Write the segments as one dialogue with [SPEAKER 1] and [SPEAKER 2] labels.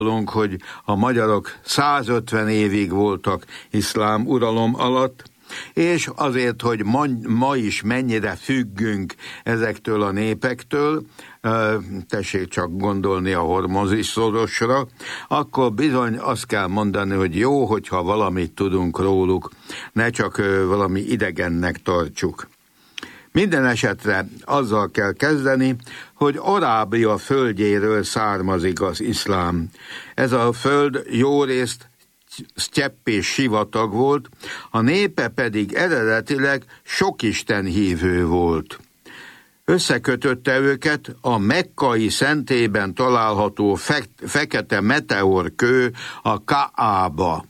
[SPEAKER 1] hogy a magyarok 150 évig voltak iszlám uralom alatt, és azért, hogy ma is mennyire függünk ezektől a népektől, tessék csak gondolni a Hormuzi szorosra, akkor bizony azt kell mondani, hogy jó, hogyha valamit tudunk róluk, ne csak valami idegennek tartsuk. Minden esetre azzal kell kezdeni, hogy Arábia földjéről származik az iszlám. Ez a föld jó részt sztyepp és sivatag volt, a népe pedig eredetileg sokisten hívő volt. Összekötötte őket a mekkai szentében található fekete meteorkő, a Kaába.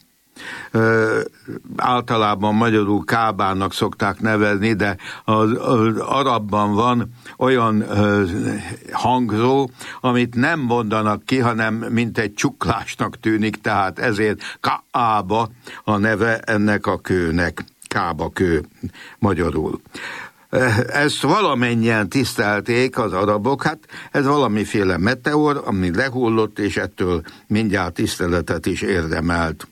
[SPEAKER 1] Általában magyarul Kábának szokták nevezni, de az arabban van olyan hangzó, amit nem mondanak ki, hanem mint egy csuklásnak tűnik, tehát ezért Kaába a neve ennek a kőnek, Kába kő magyarul. Ezt valamennyien tisztelték az arabok, hát ez valamiféle meteor, ami lehullott, és ettől mindjárt tiszteletet is érdemelt.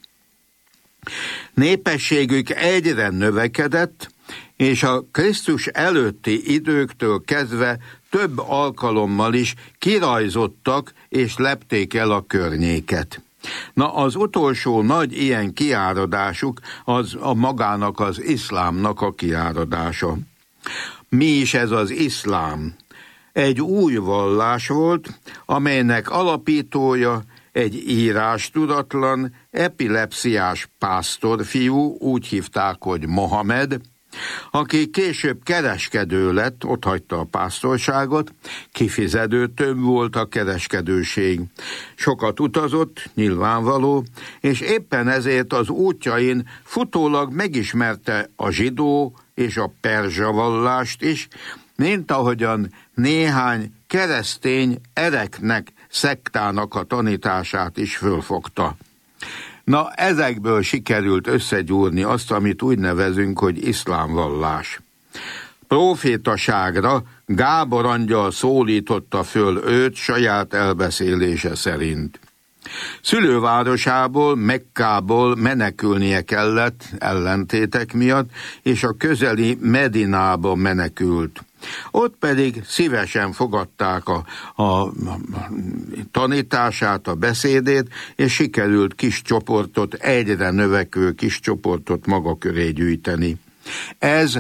[SPEAKER 1] Népességük egyre növekedett, és a Krisztus előtti időktől kezdve több alkalommal is kirajzottak és lepték el a környéket. Na, az utolsó nagy ilyen kiáradásuk az a magának az iszlámnak a kiáradása. Mi is ez az iszlám? Egy új vallás volt, amelynek alapítója egy írástudatlan, epilepsziás pásztorfiú, úgy hívták, hogy Mohamed, aki később kereskedő lett, otthagyta a pásztorságot, kifizetőtőbb volt a kereskedőség. Sokat utazott, nyilvánvaló, és éppen ezért az útjain futólag megismerte a zsidó és a perzsa vallást is, mint ahogyan néhány keresztény ereknek, szektának a tanítását is fölfogta. Na, ezekből sikerült összegyúrni azt, amit úgy nevezünk, hogy iszlámvallás. Profétaságra Gábor angyal szólította föl őt saját elbeszélése szerint. Szülővárosából, Mekkából menekülnie kellett ellentétek miatt, és a közeli Medinába menekült. Ott pedig szívesen fogadták a tanítását, a beszédét, és sikerült kis csoportot, egyre növekvő kis csoportot maga köré gyűjteni. Ez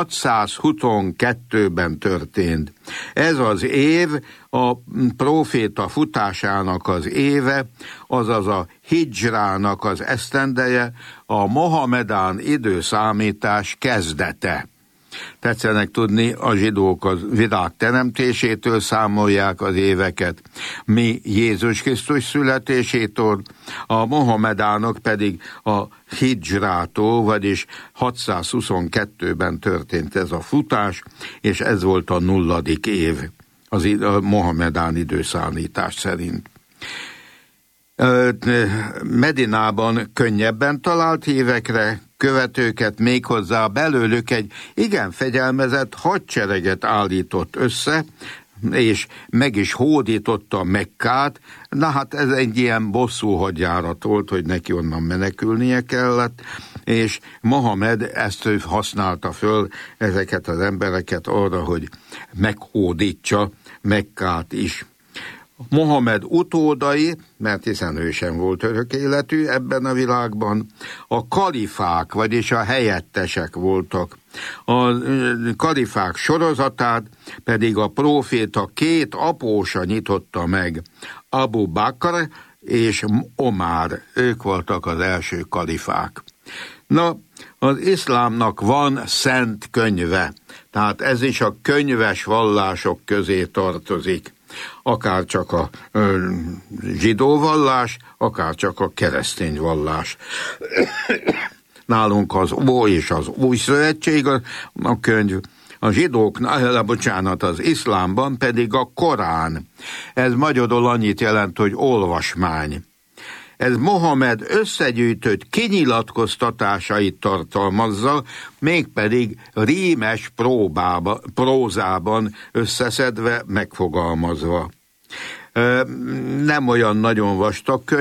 [SPEAKER 1] 622-ben történt. Ez az év a próféta futásának az éve, azaz a hidzsrának az esztendeje, a mohamedán időszámítás kezdete. Tetszenek tudni, a zsidók a világ teremtésétől számolják az éveket, mi Jézus Krisztus születésétől, a mohamedánok pedig a hidzsrától, vagyis 622-ben történt ez a futás, és ez volt a 0. év a mohamedán időszámítás szerint. Medinában könnyebben talált hívekre követőket, méghozzá belőlük egy igen fegyelmezett hadsereget állított össze, és meg is hódította Mekkát. Na hát ez egy ilyen bosszú hadjárat volt, hogy neki onnan menekülnie kellett, és Mohamed ezt használta föl, ezeket az embereket arra, hogy meghódítsa Mekkát is. Mohamed utódai, mert hiszen ő sem volt örök életű ebben a világban, a kalifák, vagyis a helyettesek voltak. A kalifák sorozatát pedig a próféta 2 apósa nyitotta meg, Abu Bakr és Omar, ők voltak az első kalifák. Na, az iszlámnak van szent könyve, tehát ez is a könyves vallások közé tartozik. Akár csak a zsidó vallás, akár csak a keresztény vallás. Nálunk az Ó és az Új Szövetség a könyv, a zsidóknál, az iszlámban pedig a Korán. Ez magyarul annyit jelent, hogy olvasmány. Ez Mohamed összegyűjtött kinyilatkoztatásait tartalmazza, mégpedig rímes prózában összeszedve, megfogalmazva. Nem olyan nagyon vastag könyv,